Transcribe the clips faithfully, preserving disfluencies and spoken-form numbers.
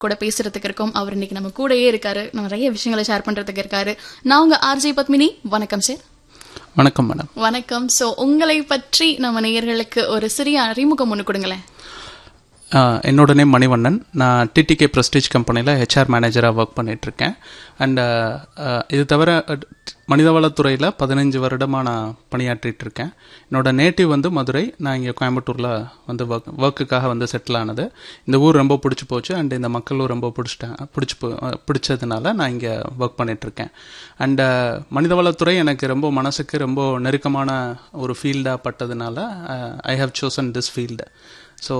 கூட பேசுறதுக்கு இருக்கோம். அவர் இன்னைக்கு நம்ம கூடயே இருக்காரு, நிறைய விஷயங்களை ஷேர் பண்றதுக்கு இருக்காரு. நான் உங்க ஆர்ஜே பத்மினி. வணக்கம் சார். வணக்கம் மேடம். வணக்கம். சோ உங்களை பற்றி நம்ம நேயர்களுக்கு ஒரு சிறிய அறிமுகம் ஒன்று கொடுங்களேன். என்னோட நேம் மணிவண்ணன். நான் டிடிகே ப்ரெஸ்டீஜ் கம்பெனியில் ஹெச்ஆர் மேனேஜராக ஒர்க் பண்ணிகிட்ருக்கேன். அண்ட் இது தவிர மனிதவளத்துறையில் பதினஞ்சு வருடமாக நான் பணியாற்றிட்டு இருக்கேன். என்னோடய நேட்டிவ் வந்து மதுரை. நான் இங்கே கோயம்புத்தூரில் வந்து ஒர்க் ஒர்க்குக்காக வந்து செட்டில் ஆனது. இந்த ஊர் ரொம்ப பிடிச்சி போச்சு அண்ட் இந்த மக்களும் ரொம்ப பிடிச்சிட்டாங்க பிடிச்சி போ பிடிச்சதுனால நான் இங்கே ஒர்க் பண்ணிகிட்ருக்கேன். அண்டு மனிதவளத்துறை எனக்கு ரொம்ப மனசுக்கு ரொம்ப நெருக்கமான ஒரு ஃபீல்டாக பட்டதுனால I have chosen this field. So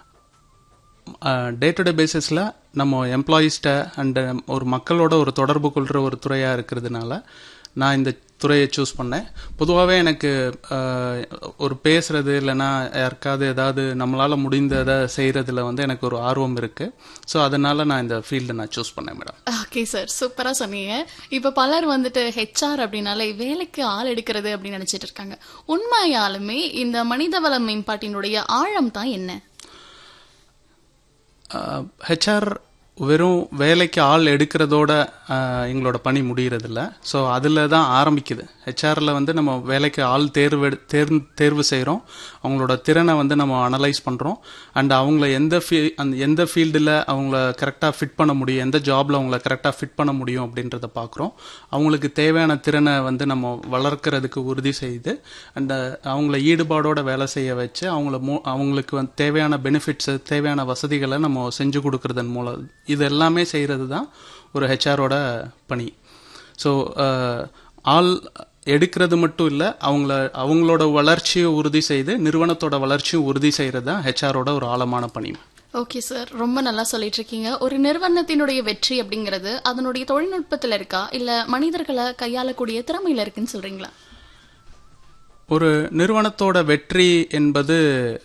day to day பேசிஸில் நம்ம எம்ப்ளாயீஸ்கிட்ட அண்டு ஒரு மக்களோட ஒரு தொடர்பு கொள்கிற ஒரு துறையாக இருக்கிறதுனால நான் இந்த துறையை சூஸ் பண்ணேன். பொதுவாகவே எனக்கு ஒரு பேசுகிறது இல்லைன்னா யாருக்காவது ஏதாவது நம்மளால் முடிந்ததை செய்கிறதுல வந்து எனக்கு ஒரு ஆர்வம் இருக்குது. ஸோ அதனால் நான் இந்த ஃபீல்டை நான் சூஸ் பண்ணேன் மேடம். ஓகே சார், சூப்பராக சொன்னீங்க. இப்போ பலர் வந்துட்டு ஹெச்ஆர் அப்படின்னாலே வேலைக்கு ஆள் எடுக்கிறது அப்படின்னு நினச்சிட்டு இருக்காங்க. உண்மையாலுமே இந்த மனிதவள மேம்பாட்டினுடைய ஆழம் தான் என்ன? ஹெச்ஆர் வெறும் வேலைக்கு ஆள் எடுக்கிறதோட எங்களோட பணி முடிகிறதில்ல. ஸோ அதில் தான் ஆரம்பிக்குது. ஹெச்ஆரில் வந்து நம்ம வேலைக்கு ஆள் தேர்வு தேர்வு தேர்வு செய்கிறோம். அவங்களோட திறனை வந்து நம்ம அனலைஸ் பண்ணுறோம். அண்ட் அவங்கள எந்த ஃபீ அந்த எந்த ஃபீல்டில் அவங்கள கரெக்டாக ஃபிட் பண்ண முடியும், எந்த ஜாபில் அவங்கள கரெக்டாக ஃபிட் பண்ண முடியும் அப்படின்றத பார்க்குறோம். அவங்களுக்கு தேவையான திறனை வந்து நம்ம வளர்க்குறதுக்கு உறுதி செய்து அண்ட் அவங்கள ஈடுபாடோட வேலை செய்ய வச்சு அவங்கள மோ அவங்களுக்கு வந்து தேவையான பெனிஃபிட்ஸு தேவையான வசதிகளை நம்ம செஞ்சு கொடுக்கறதன் மூலம் இது எல்லாமே செய்கிறது தான் ஒரு ஹெச்ஆரோட பணி. ஸோ ஆள் எடுக்கிறது மட்டும் இல்லை, அவங்கள அவங்களோட வளர்ச்சியை உறுதி செய்து நிறுவனத்தோட வளர்ச்சியும் உறுதி செய்கிறது தான் ஹெச்ஆரோட ஒரு ஆழமான பணி. ஓகே சார், ரொம்ப நல்லா சொல்லிட்டு இருக்கீங்க. ஒரு நிறுவனத்தினுடைய வெற்றி அப்படிங்கிறது அதனுடைய தொழில்நுட்பத்தில் இருக்கா இல்ல மனிதர்களை கையாளக்கூடிய திறமையில இருக்குன்னு சொல்றீங்களா? ஒரு நிறுவனத்தோட வெற்றி என்பது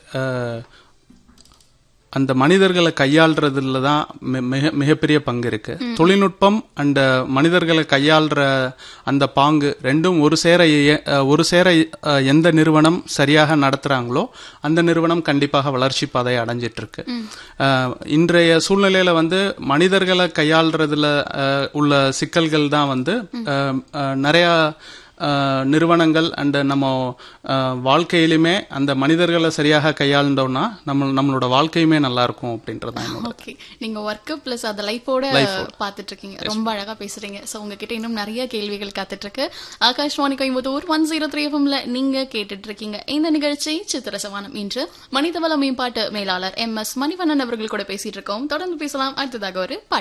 அந்த மனிதர்களை கையாளுறதுல தான் மிக மிகப்பெரிய பங்கு இருக்கு. தொழில்நுட்பம் அண்ட் மனிதர்களை கையாளுற அந்த பாங்கு ரெண்டும் ஒரு சேர ஒரு சேர எந்த நிறுவனம் சரியாக நடத்துறாங்களோ அந்த நிறுவனம் கண்டிப்பாக வளர்ச்சி பாதையை அடைஞ்சிட்டு இருக்கு. இன்றைய சூழ்நிலையில வந்து மனிதர்களை கையாளுறதுல உள்ள சிக்கல்கள் தான் வந்து நிறைய நிறுவனங்கள் அண்ட் நம்ம வாழ்க்கையிலுமே அந்த மனிதர்களை சரியாக கையாண்டோம்னா நம்ம நம்மளோட வாழ்க்கையுமே நல்லா இருக்கும் அப்படின்றத. ஓகே, நீங்க ஒர்க் பிளஸ் அத லைஃபோட பாத்துட்டு இருக்கீங்க. ரொம்ப அழகா பேசுறீங்க. சோ உங்ககிட்ட இன்னும் நிறைய கேள்விகள் காத்துட்டு இருக்கு. Akashvani Coimbatore one zero three எஃப்எம்ல நீங்க கேட்டுட்டு இருக்கீங்க இந்த நிகழ்ச்சி சித்திரசவானம். இன்று மனிதவள மேம்பாட்டு மேலாளர் எம் எஸ் மணிவண்ணன் அவர்கள் கூட பேசிட்டு இருக்கோம். தொடர்ந்து பேசலாம். அடுத்ததாக ஒரு